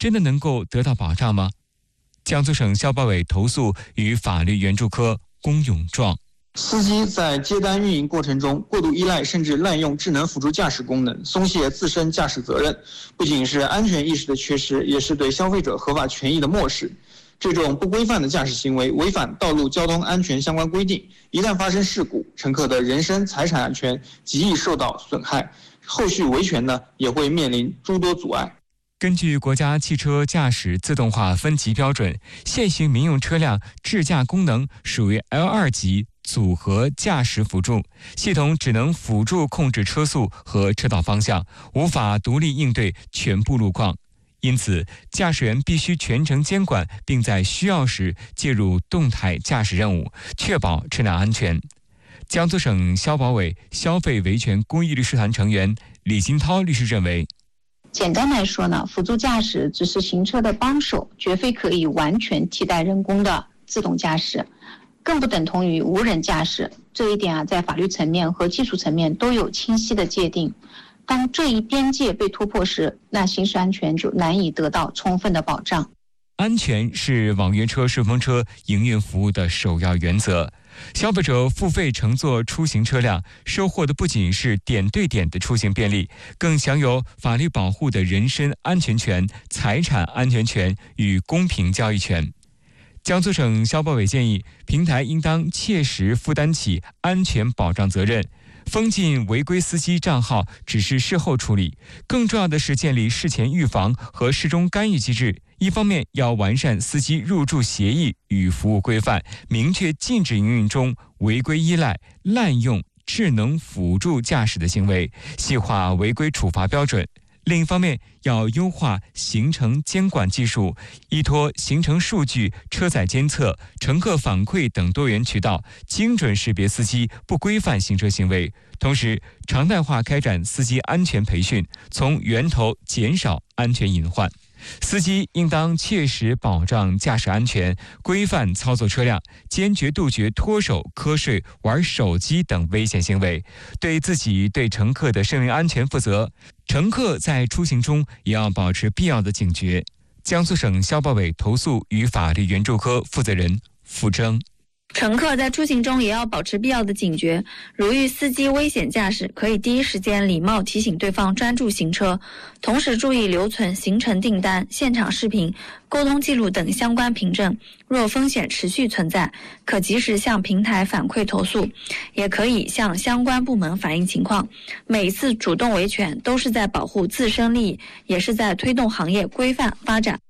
真的能够得到保障吗？江苏省消保委投诉与法律援助科龚永壮。 司机在接单运营过程中过度依赖甚至滥用智能辅助驾驶功能，松懈自身驾驶责任，不仅是安全意识的缺失，也是对消费者合法权益的漠视。这种不规范的驾驶行为违反道路交通安全相关规定，一旦发生事故，乘客的人身财产安全极易受到损害，后续维权呢也会面临诸多阻碍。 根据国家汽车驾驶自动化分级标准，现行民用车辆智驾功能属于 L2 级组合驾驶辅助系统，只能辅助控制车速和车道方向，无法独立应对全部路况。因此，驾驶员必须全程监管，并在需要时介入动态驾驶任务，确保车辆安全。江苏省消保委消费维权公益律师团成员李金涛律师认为， 简单来说呢，辅助驾驶只是行车的帮手，绝非可以完全替代人工的自动驾驶，更不等同于无人驾驶。这一点在法律层面和技术层面都有清晰的界定。当这一边界被突破时，那行驶安全就难以得到充分的保障。 安全是网约车、顺风车营运服务的首要原则。消费者付费乘坐出行车辆，收获的不仅是点对点的出行便利，更享有法律保护的人身安全权、财产安全权与公平交易权。江苏省消保委建议，平台应当切实负担起安全保障责任，封禁违规司机账号只是事后处理，更重要的是建立事前预防和事中干预机制。一方面要完善司机入驻协议与服务规范，明确禁止营运中违规依赖、滥用智能辅助驾驶的行为，细化违规处罚标准。另一方面，要优化行程监管技术，依托行程数据、车载监测、乘客反馈等多元渠道，精准识别司机不规范行车行为。同时，常态化开展司机安全培训，从源头减少安全隐患。司机应当切实保障驾驶安全，规范操作车辆，坚决杜绝脱手、瞌睡、玩手机等危险行为，对自己、对乘客的生命安全负责。乘客在出行中也要保持必要的警觉。江苏省消保委投诉与法律援助科负责人付征。 乘客在出行中也要保持必要的警觉，如遇司机危险驾驶，可以第一时间礼貌提醒对方专注行车，同时注意留存行程订单、现场视频、沟通记录等相关凭证。若风险持续存在，可及时向平台反馈投诉，也可以向相关部门反映情况。每一次主动维权都是在保护自身利益，也是在推动行业规范发展。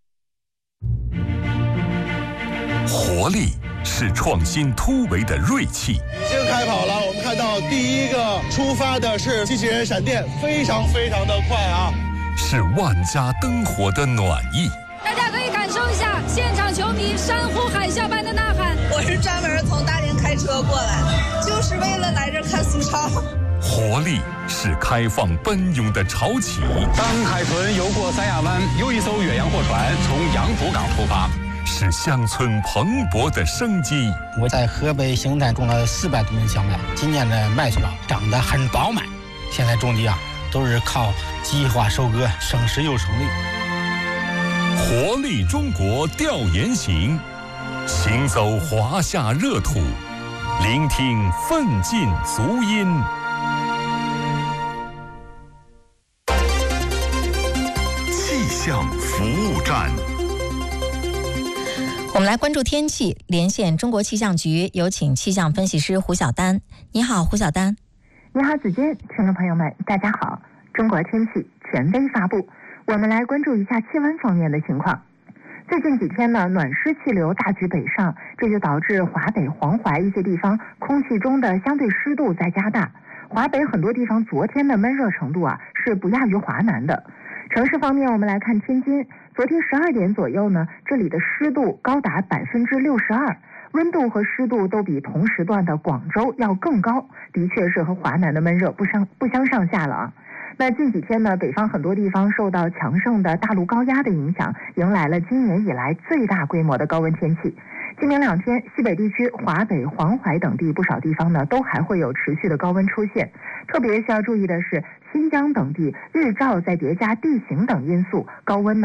活力是创新突围的锐气。 已经开跑了，我们看到第一个出发的是机器人闪电，非常的快啊！ 是万家灯火的暖意。 大家可以感受一下现场球迷山呼海啸般的呐喊。 我是专门从大连开车过来，就是为了来这看苏超。 活力是开放奔涌的潮起。 当海豚游过三亚湾，又一艘远洋货船从杨浦港出发。 是乡村蓬勃的生机。 我在河北邢台种了400多亩小麦，今年的麦穗长得很饱满。现在种地都是靠计划收割，省时又省力。 活力中国调研行，行走华夏热土，聆听奋进足音。气象服务站。 我们来关注天气，连线中国气象局，有请气象分析师胡晓丹。你好，胡晓丹。 你好，子君，听众朋友们，大家好。中国天气权威发布，我们来关注一下气温方面的情况。最近几天呢，暖湿气流大举北上，这就导致华北、黄淮一些地方空气中的相对湿度在加大。华北很多地方昨天的闷热程度是不亚于华南的。城市方面，我们来看天津，昨天12点左右呢，这里的湿度高达62%，温度和湿度都比同时段的广州要更高，的确是和华南的闷热不相上下了。那近几天呢，北方很多地方受到强盛的大陆高压的影响，迎来了今年以来最大规模的高温天气。今明2天，西北地区、华北、黄淮等地不少地方呢，都还会有持续的高温出现。特别需要注意的是，新疆等地日照再叠加地形等因素，高温呢